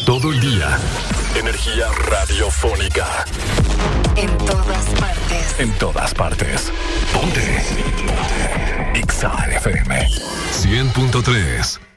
Todo el día. Energía radiofónica. En todas partes. En todas partes. Ponte. Exa FM 100.3.